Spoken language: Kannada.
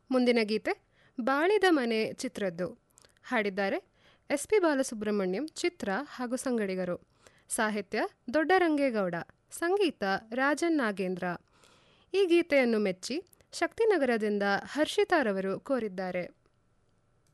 ಮುಂದಿನ ಗೀತೆ ಬಾಳಿದ ಮನೆ ಚಿತ್ರದ್ದು. ಹಾಡಿದ್ದಾರೆ ಎಸ್ ಪಿ ಬಾಲಸುಬ್ರಹ್ಮಣ್ಯಂ, ಚಿತ್ರ ಹಾಗೂ ಸಂಗಡಿಗರು. ಸಾಹಿತ್ಯ ದೊಡ್ಡರಂಗೇಗೌಡ, ಸಂಗೀತ ರಾಜನ್ ನಾಗೇಂದ್ರ. ಈ ಗೀತೆಯನ್ನು ಮೆಚ್ಚಿ ಶಕ್ತಿನಗರದಿಂದ ಹರ್ಷಿತಾರವರು ಕೋರಿದ್ದಾರೆ.